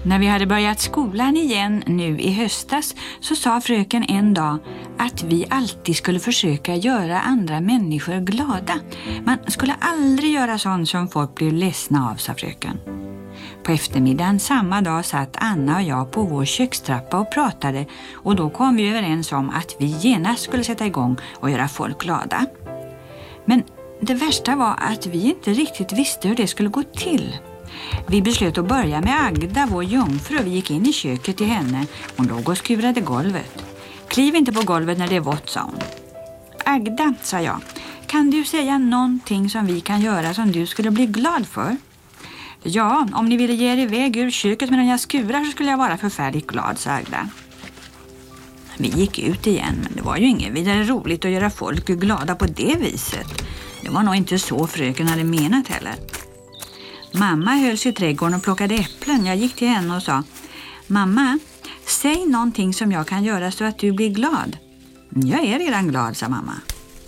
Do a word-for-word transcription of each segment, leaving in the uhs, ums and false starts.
När vi hade börjat skolan igen nu i höstas så sa fröken en dag att vi alltid skulle försöka göra andra människor glada. Man skulle aldrig göra sånt som folk blir ledsna av, sa fröken. På eftermiddagen samma dag satt Anna och jag på vår kökstrappa och pratade, och då kom vi överens om att vi genast skulle sätta igång och göra folk glada. Men det värsta var att vi inte riktigt visste hur det skulle gå till. Vi beslöt att börja med Agda, vår jungfru, och vi gick in i köket till henne. Hon låg och skurade golvet. Kliv inte på golvet när det är vått, sa hon. Agda, sa jag, kan du säga någonting som vi kan göra som du skulle bli glad för? Ja, om ni ville ge er iväg ur köket medan jag skurar så skulle jag vara förfärligt glad, sa Agda. Vi gick ut igen, men det var ju inget vidare roligt att göra folk glada på det viset. Det var nog inte så fröken hade menat heller. Mamma höll sig i trädgården och plockade äpplen. Jag gick till henne och sa, mamma, säg någonting som jag kan göra så att du blir glad. Jag är redan glad, sa mamma.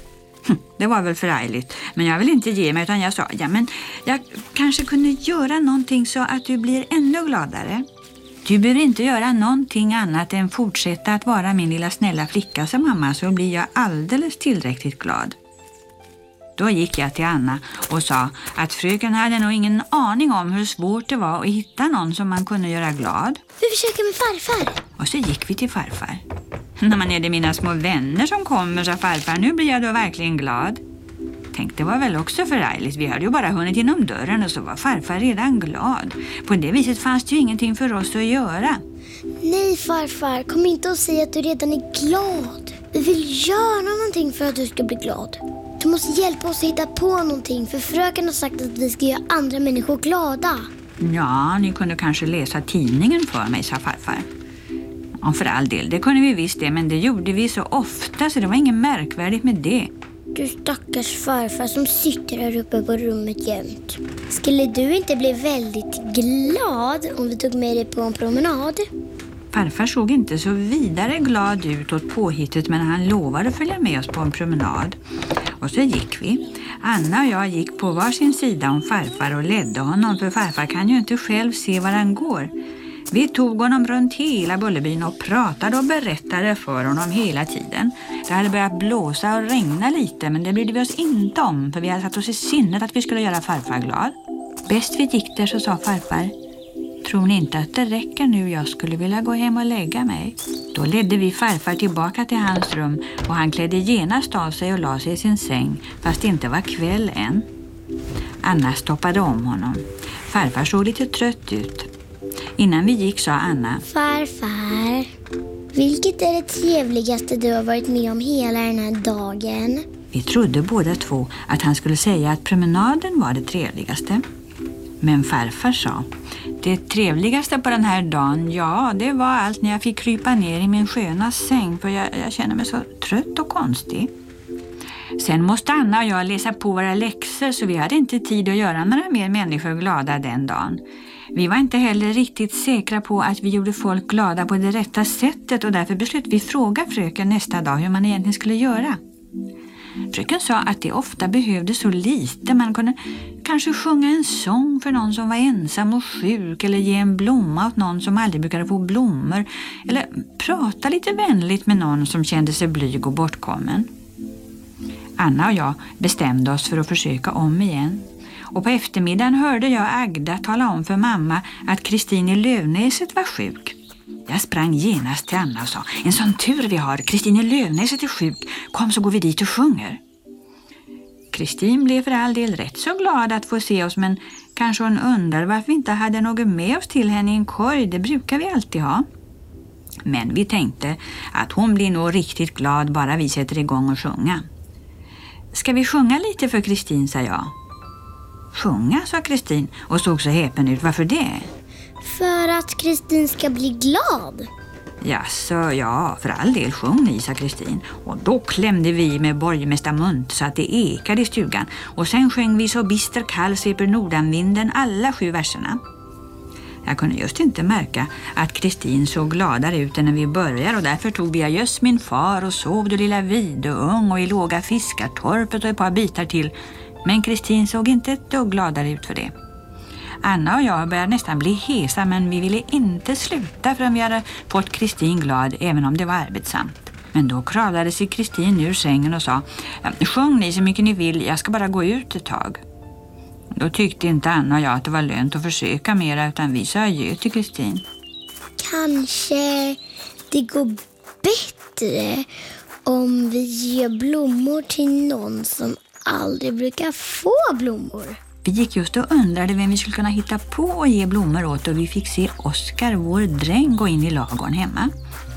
Det var väl förargligt, men jag vill inte ge mig, utan jag sa, ja men jag kanske kunde göra någonting så att du blir ännu gladare. Du behöver inte göra någonting annat än fortsätta att vara min lilla snälla flicka, sa mamma, så blir jag alldeles tillräckligt glad. Då gick jag till Anna och sa att fröken hade nog ingen aning om hur svårt det var att hitta någon som man kunde göra glad. Vi försöker med farfar. Och så gick vi till farfar. När man är det mina små vänner som kommer, sa farfar, nu blir jag då verkligen glad. Tänk, det var väl också förargligt. Vi hade ju bara hunnit inom dörren och så var farfar redan glad. På det viset fanns det ju ingenting för oss att göra. Nej farfar, kom inte och säg att du redan är glad. Vi vill göra någonting för att du ska bli glad. Du måste hjälpa oss att hitta på någonting, för fröken har sagt att vi ska göra andra människor glada. Ja, ni kunde kanske läsa tidningen för mig, sa farfar. Ja, för all del, det kunde vi visst det, men det gjorde vi så ofta så det var inget märkvärdigt med det. Du stackars farfar som sitter här uppe på rummet jämt. Skulle du inte bli väldigt glad om vi tog med dig på en promenad? Farfar såg inte så vidare glad ut åt påhittet, men han lovade att följa med oss på en promenad. Och så gick vi. Anna och jag gick på varsin sida om farfar och ledde honom, för farfar kan ju inte själv se var han går. Vi tog honom runt hela Bullerbyn och pratade och berättade för honom hela tiden. Det hade börjat blåsa och regna lite, men det brydde vi oss inte om, för vi hade satt oss i sinnet att vi skulle göra farfar glad. Bäst vi gick där så sa farfar, tror ni inte att det räcker nu, jag skulle vilja gå hem och lägga mig? Då ledde vi farfar tillbaka till hans rum och han klädde genast av sig och la sig i sin säng, fast det inte var kväll än. Anna stoppade om honom. Farfar såg lite trött ut. Innan vi gick sa Anna, farfar, vilket är det trevligaste du har varit med om hela den här dagen? Vi trodde båda två att han skulle säga att promenaden var det trevligaste. Men farfar sa, det trevligaste på den här dagen, ja, det var allt när jag fick krypa ner i min sköna säng, för jag, jag känner mig så trött och konstig. Sen måste Anna och jag läsa på våra läxor, så vi hade inte tid att göra några mer människor glada den dagen. Vi var inte heller riktigt säkra på att vi gjorde folk glada på det rätta sättet, och därför beslöt vi fråga fröken nästa dag hur man egentligen skulle göra. Fröken sa att det ofta behövde så lite. Man kunde kanske sjunga en sång för någon som var ensam och sjuk, eller ge en blomma åt någon som aldrig brukade få blommor, eller prata lite vänligt med någon som kände sig blyg och bortkommen. Anna och jag bestämde oss för att försöka om igen. Och på eftermiddagen hörde jag Agda tala om för mamma att Kristin i Lövnäset var sjuk. Jag sprang genast till Anna och sa, en sån tur vi har, Kristin i Lövnäset är sjuk, kom så går vi dit och sjunger. Kristin blev för all del rätt så glad att få se oss, men kanske hon undrade varför vi inte hade något med oss till henne i en korg, det brukar vi alltid ha. Men vi tänkte att hon blir nog riktigt glad bara vi sätter igång och sjunga. Ska vi sjunga lite för Kristin, sa jag. Sjunga, sa Kristin och såg så häpen ut. Varför det? För att Kristin ska bli glad. Ja, så ja, för all del sjung ni, sa Kristin. Och då klämde vi med borgmästarmunt så att det ekade i stugan. Och sen sjöng vi så bister kall sveper nordanvinden alla sju verserna. Jag kunde just inte märka att Kristin såg gladare ut än när vi började, och därför tog vi just min far och sov du lilla Vidung och i låga fiskartorpet och ett par bitar till. Men Kristin såg inte ett dugg gladare ut för det. Anna och jag började nästan bli hesa, men vi ville inte sluta förrän vi hade fått Kristin glad, även om det var arbetsamt. Men då kravlade sig Kristin ur sängen och sa: sjung ni så mycket ni vill, jag ska bara gå ut ett tag. Då tyckte inte Anna och jag att det var lönt att försöka mera, utan vi sa adjö till Kristin. Kanske det går bättre om vi ger blommor till någon som aldrig brukar få blommor. Vi gick just och undrade vem vi skulle kunna hitta på att ge blommor åt, och vi fick se Oskar, vår dräng, gå in i ladugården hemma.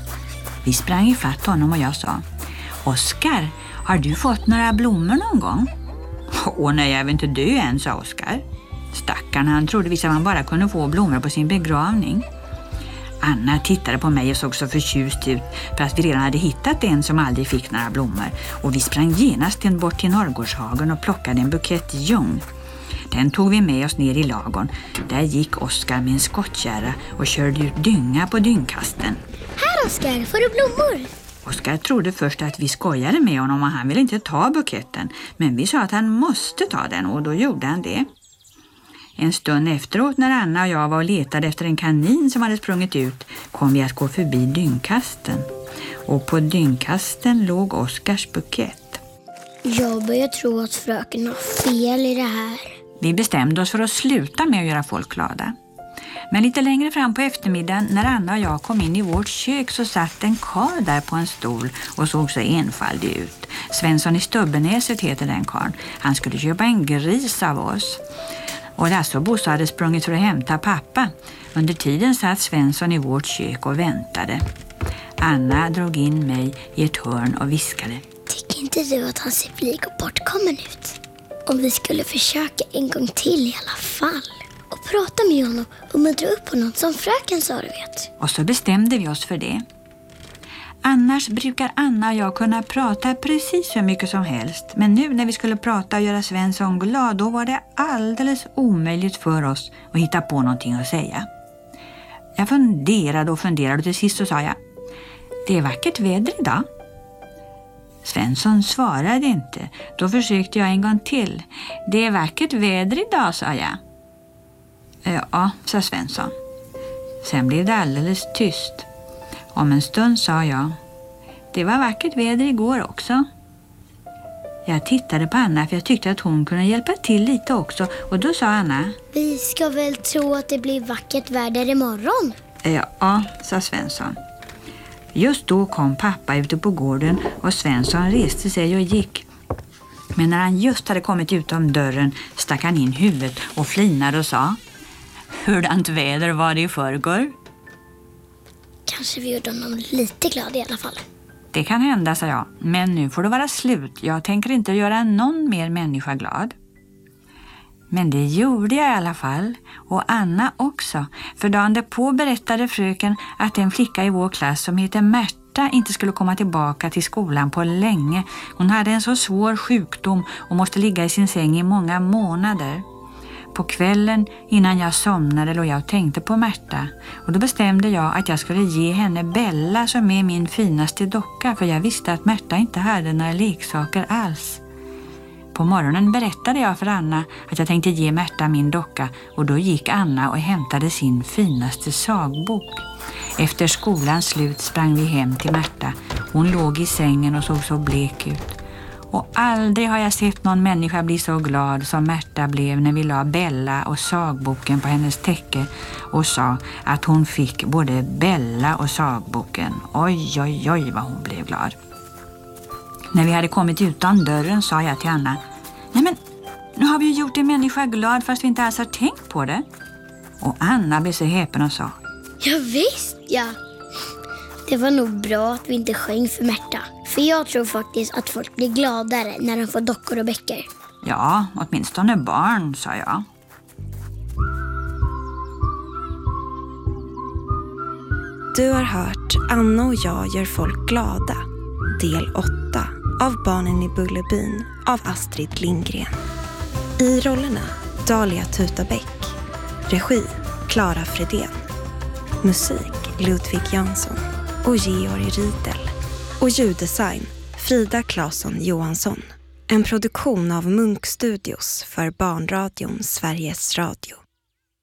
Vi sprang ifatt honom och jag sa: Oskar, har du fått några blommor någon gång? Åh nej, jag vill inte dö än, sa Oskar. Stackarn, han trodde visst att man bara kunde få blommor på sin begravning. Anna tittade på mig och såg så förtjust ut, för att vi redan hade hittat en som aldrig fick några blommor, och vi sprang genast bort till Norrgårdshagen och plockade en bukett ljung. Den tog vi med oss ner i ladugården. Där gick Oskar med en skottkärra och körde ut dynga på dyngkasten. Här, Oskar, får du blommor? Oskar trodde först att vi skojade med honom och han ville inte ta buketten, men vi sa att han måste ta den, och då gjorde han det. En stund efteråt, när Anna och jag var och letade efter en kanin som hade sprungit ut, kom vi att gå förbi dyngkasten. Och på dyngkasten låg Oskars bukett. Jag börjar tro att fröken har fel i det här. Vi bestämde oss för att sluta med att göra folk glada. Men lite längre fram på eftermiddagen, när Anna och jag kom in i vårt kök, så satt en karl där på en stol och såg så enfaldig ut. Svensson i Stubbenäset heter den karln. Han skulle köpa en gris av oss. Och Lasse och Bosse hade sprungit för att hämta pappa. Under tiden satt Svensson i vårt kök och väntade. Anna drog in mig i ett hörn och viskade: tycker inte du att han ser blyg och bortkommen ut? Om vi skulle försöka en gång till i alla fall. Och prata med honom och muntra upp honom som fröken sa, du vet. Och så bestämde vi oss för det. Annars brukar Anna och jag kunna prata precis hur mycket som helst. Men nu när vi skulle prata och göra Svensson glad, då var det alldeles omöjligt för oss att hitta på någonting att säga. Jag funderade och funderade och till sist så sa jag: det är vackert väder idag. Svensson svarade inte. Då försökte jag en gång till. Det är vackert väder idag, sa jag. Ja, sa Svensson. Sen blev det alldeles tyst. Om en stund sa jag: det var vackert väder igår också. Jag tittade på Anna, för jag tyckte att hon kunde hjälpa till lite också. Och då sa Anna: vi ska väl tro att det blir vackert väder imorgon? Ja, sa Svensson. Just då kom pappa ute på gården och Svensson reste sig och gick. Men när han just hade kommit utom dörren stack han in huvudet och flinade och sa: hurdant väder var det i förrgår? Kanske vi gjorde honom lite glad i alla fall. Det kan hända, sa jag. Men nu får det vara slut. Jag tänker inte göra någon mer människa glad. Men det gjorde jag i alla fall. Och Anna också. För dagen därpå berättade fröken att en flicka i vår klass som heter Märta inte skulle komma tillbaka till skolan på länge. Hon hade en så svår sjukdom och måste ligga i sin säng i många månader. På kvällen innan jag somnade låg jag och tänkte på Märta, och då bestämde jag att jag skulle ge henne Bella som är min finaste docka, för jag visste att Märta inte hade några leksaker alls. På morgonen berättade jag för Anna att jag tänkte ge Märta min docka, och då gick Anna och hämtade sin finaste sagbok. Efter skolans slut sprang vi hem till Märta. Hon låg i sängen och såg så blek ut. Och aldrig har jag sett någon människa bli så glad som Märta blev när vi la Bella och sagboken på hennes täcke och sa att hon fick både Bella och sagboken. Oj, oj, oj vad hon blev glad. När vi hade kommit utan dörren sa jag till Anna: nej men, nu har vi ju gjort en människa glad fast vi inte alls har tänkt på det. Och Anna blev så häpen och sa: ja visst, ja. Det var nog bra att vi inte sjöng för Märta. För jag tror faktiskt att folk blir gladare när de får dockor och bäcker. Ja, åtminstone barn, sa jag. Du har hört Anna och jag gör folk glada. Del åtta av Barnen i Bullerbyn av Astrid Lindgren. I rollerna Dalia Tutabäck. Regi Clara Fredén. Musik Ludvig Jansson och Georg Riedel. Och ljuddesign Frida Claesson Johansson. En produktion av Munk Studios för Barnradion Sveriges Radio.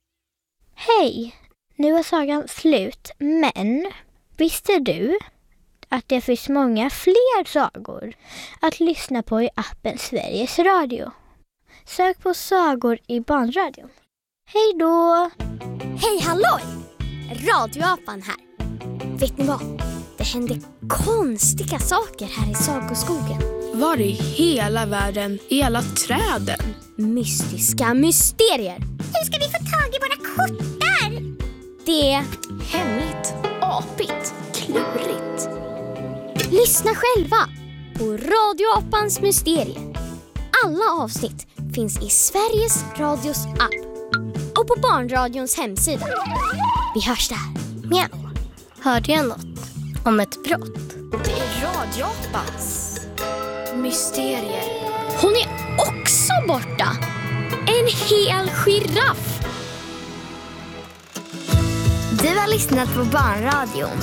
Hej! Nu är sagan slut, men visste du att det finns många fler sagor att lyssna på i appen Sveriges Radio? Sök på sagor i barnradion. Hej då! Hej halloj! Radioapan här. Vet ni vad? Det händer konstiga saker här i Sagoskogen. Var i hela världen är alla träden? Mystiska mysterier. Hur ska vi få tag i våra kottar? Det är hemligt, apigt, klurigt. Lyssna själva på Radioapans mysterier. Alla avsnitt finns i Sveriges Radios app och på Barnradions hemsida. Vi hörs där. Mjau. Hörde jag något om ett brott? Det är Radioapans mysterier. Hon är också borta. En hel giraff. Du har lyssnat på Barnradion.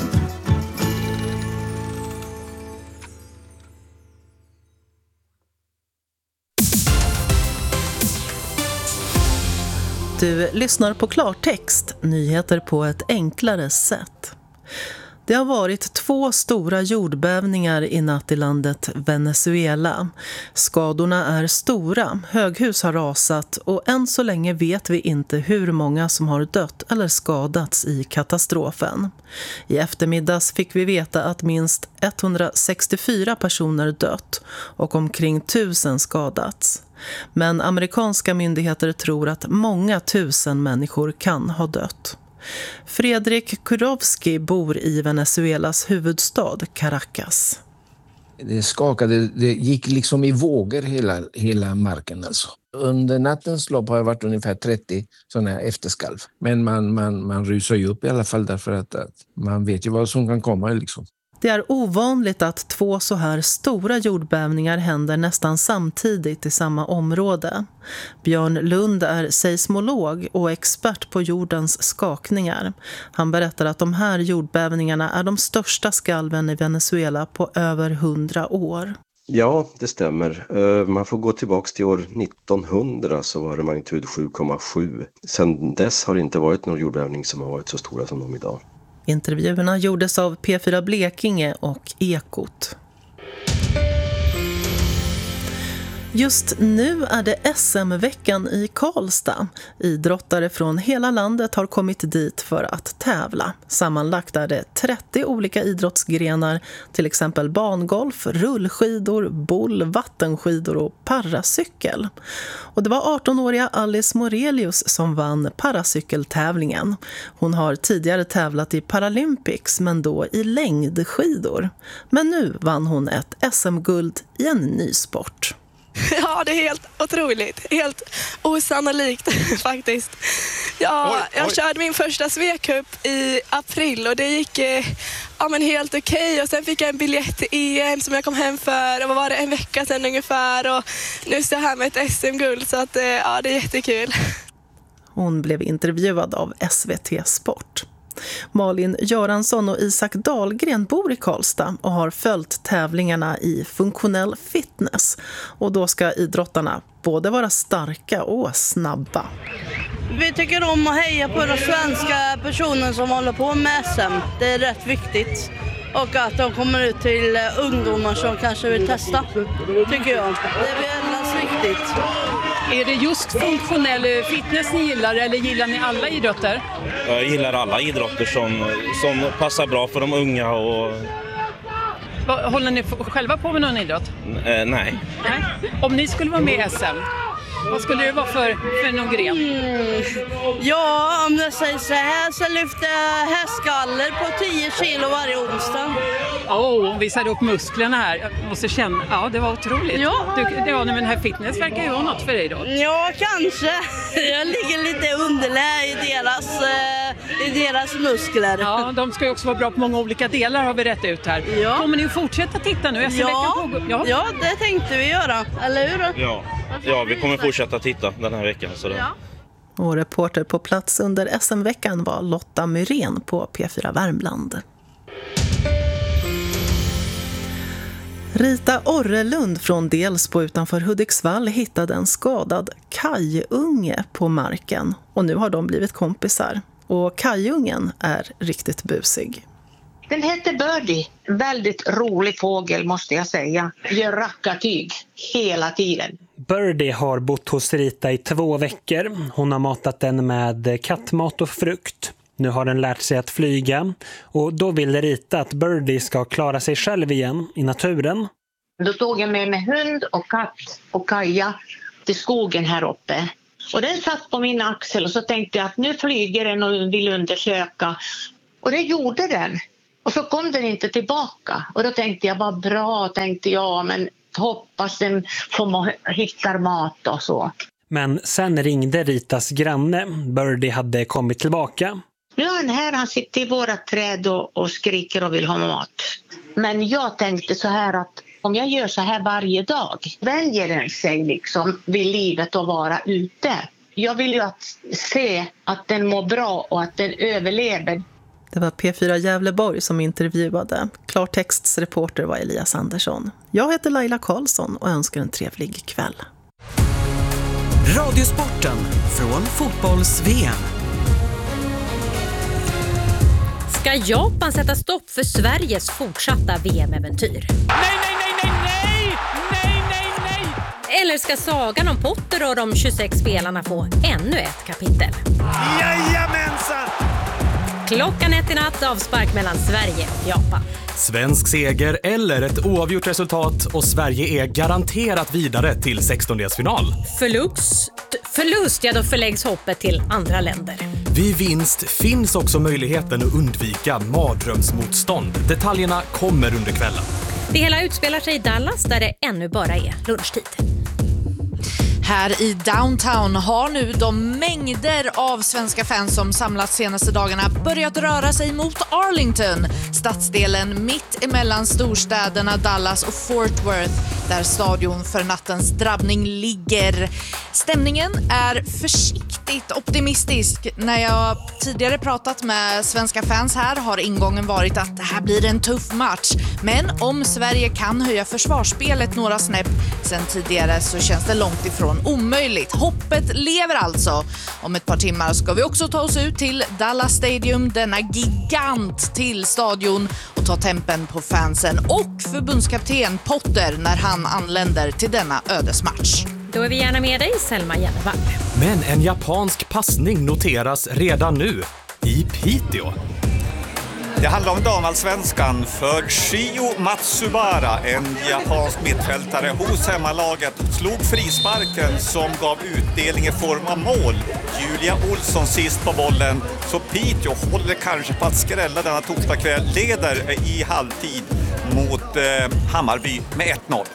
Du lyssnar på klartext, nyheter på ett enklare sätt. Det har varit två stora jordbävningar i natt i landet Venezuela. Skadorna är stora, höghus har rasat och än så länge vet vi inte hur många som har dött eller skadats i katastrofen. I eftermiddags fick vi veta att minst etthundrasextiofyra personer dött och omkring tusen skadats. Men amerikanska myndigheter tror att många tusen människor kan ha dött. Fredrik Kurovski bor i Venezuelas huvudstad Caracas. Det skakade, det gick liksom i vågor hela, hela marken alltså. Under nattens lopp har det varit ungefär trettio sådana här efterskalv. Men man, man, man rusar ju upp i alla fall därför att, att man vet ju vad som kan komma liksom. Det är ovanligt att två så här stora jordbävningar händer nästan samtidigt i samma område. Björn Lund är seismolog och expert på jordens skakningar. Han berättar att de här jordbävningarna är de största skalven i Venezuela på över hundra år. Ja, det stämmer. Man får gå tillbaka till år nittonhundra så var det magnitud sju komma sju. Sedan dess har det inte varit någon jordbävning som har varit så stora som de idag. Intervjuerna gjordes av P fyra Blekinge och Ekot. Just nu är det S M-veckan i Karlstad. Idrottare från hela landet har kommit dit för att tävla. Sammanlagt är det trettio olika idrottsgrenar, till exempel bangolf, rullskidor, boll, vattenskidor och paracykel. Och det var arton-åriga Alice Morelius som vann paracykeltävlingen. Hon har tidigare tävlat i Paralympics men då i längdskidor. Men nu vann hon ett S M-guld i en ny sport. Ja, det är helt otroligt. Helt osannolikt faktiskt. Ja, oj, oj. Jag körde min första Svekup i april och det gick eh, ja, men helt okej. Okay. Och sen fick jag en biljett till E M som jag kom hem för. Och vad var det, en vecka sedan ungefär. Och nu står jag här med ett S M-guld så att, eh, ja, det är jättekul. Hon blev intervjuad av S V T Sport. Malin Göransson och Isak Dahlgren bor i Karlstad och har följt tävlingarna i funktionell fitness. Och då ska idrottarna både vara starka och snabba. Vi tycker om att heja på den svenska personen som håller på med S M. Det är rätt viktigt. Och att de kommer ut till ungdomar som kanske vill testa, tycker jag. Det är väldigt viktigt. Är det just funktionell fitness ni gillar eller gillar ni alla idrotter? Jag gillar alla idrotter som, som passar bra för de unga. Och... Håller ni själva på med någon idrott? Eh, nej. nej. Om ni skulle vara med i S M, vad skulle det vara för, för någon gren? Mm. Ja, om det säger så här så lyfter jag hästgaller på tio kilo varje onsdag. Åh, oh, visade upp musklerna här. Jag måste känna, ja det var otroligt. Ja, du, ja men den här fitness verkar ju vara något för dig då. Ja, kanske. Jag ligger lite underlä i deras, eh, i deras muskler. Ja, de ska ju också vara bra på många olika delar har vi rätt ut här. Ja. Kommer ni fortsätta titta nu? Ja, ja. ja, det tänkte vi göra. Eller hur? Ja, ja vi kommer fortsätta titta den här veckan. Så det... ja. Och reporter på plats under S M-veckan var Lotta Myrén på P fyra Värmland. Rita Orrelund från Delsbo utanför Hudiksvall hittade en skadad kajunge på marken. Och nu har de blivit kompisar. Och kajungen är riktigt busig. Den heter Birdie. Väldigt rolig fågel måste jag säga. Gör rackartyg hela tiden. Birdie har bott hos Rita i två veckor. Hon har matat den med kattmat och frukt. Nu har den lärt sig att flyga. Och då vill Rita att Birdie ska klara sig själv igen i naturen. Då tog jag med mig hund och katt och Kaja till skogen här uppe. Och den satt på min axel och så tänkte jag att nu flyger den och vill undersöka. Och det gjorde den. Och så kom den inte tillbaka. Och då tänkte jag, vad bra, tänkte jag. Men hoppas den kommer hitta mat och så. Men sen ringde Ritas granne. Birdie hade kommit tillbaka. Nu är han här, han sitter i våra träd och, och skriker och vill ha mat. Men jag tänkte så här att om jag gör så här varje dag, vänjer den sig liksom vid livet att vara ute. Jag vill ju att se att den mår bra och att den överlever. Det var P fyra Gävleborg som intervjuade. Klartextsreporter var Elias Andersson. Jag heter Laila Karlsson och önskar en trevlig kväll. Radiosporten från fotbolls-V M. Ska Japan sätta stopp för Sveriges fortsatta V M-äventyr? Nej, nej, nej, nej, nej! Nej, nej, nej! Eller ska sagan om Potter och de tjugosex spelarna få ännu ett kapitel? Jajamensan! Klockan ett i natt, avspark mellan Sverige och Japan. Svensk seger eller ett oavgjort resultat och Sverige är garanterat vidare till sextondelsfinal. Förlust, förlust, ja då förläggs hoppet till andra länder. Vid vinst finns också möjligheten att undvika mardrömsmotstånd. Detaljerna kommer under kvällen. Det hela utspelar sig i Dallas där det ännu bara är lunchtid. Här i downtown har nu de mängder av svenska fans som samlats senaste dagarna börjat röra sig mot Arlington, stadsdelen mitt emellan storstäderna Dallas och Fort Worth, där stadion för nattens drabbning ligger. Stämningen är försiktigt optimistisk. När jag tidigare pratat med svenska fans här har ingången varit att det här blir en tuff match. Men om Sverige kan höja försvarsspelet några snäpp sen tidigare så känns det långt ifrån omöjligt. Hoppet lever alltså. Om ett par timmar ska vi också ta oss ut till Dallas Stadium, denna gigant till stadion, och ta tempen på fansen och förbundskapten Potter när han anländer till denna ödesmatch. Då är vi gärna med dig, Selma Jennevall. Men en japansk passning noteras redan nu i Piteå. Det handlar om damallsvenskan för Shio Matsubara, en japansk mittfältare hos hemmalaget, slog frisparken som gav utdelning i form av mål. Julia Olsson sist på bollen, så Piteå håller kanske på att skrälla denna torsdagskväll, leder i halvtid mot eh, Hammarby med ett noll.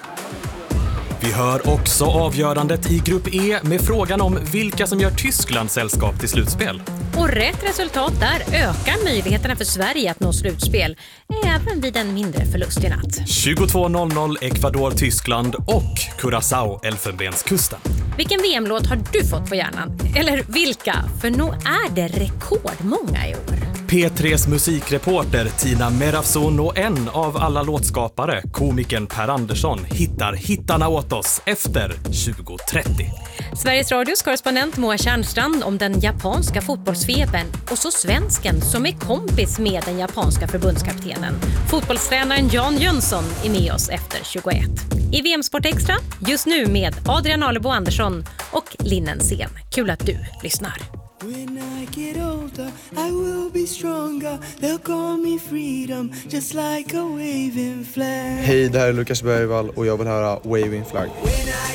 Vi hör också avgörandet i grupp E med frågan om vilka som gör Tyskland sällskap till slutspel. Och rätt resultat där ökar möjligheterna för Sverige att nå slutspel, även vid en mindre förlust i natt. tjugotvå noll noll Ecuador-Tyskland och Curaçao-Elfenbenskusten. Vilken V M-låt har du fått på hjärnan? Eller vilka? För nog är det rekordmånga i år. P tre:s musikreporter Tina Merafson och en av alla låtskapare, komikern Per Andersson, hittar hittarna åt oss efter tjugo trettio. Sveriges Radios korrespondent Moa Tjärnstrand om den japanska fotbollsfebern och så svensken som är kompis med den japanska förbundskaptenen. Fotbollstränaren Jan Jönsson är med oss efter tjugoett. I V M-sport extra, just nu med Adrian Alebo Andersson och Linnen Sen. Kul att du lyssnar. When I get older, I will be stronger. They'll call me freedom, just like a waving flag. Hej, det här är Lukas Bergvall och jag vill höra Waving Flag.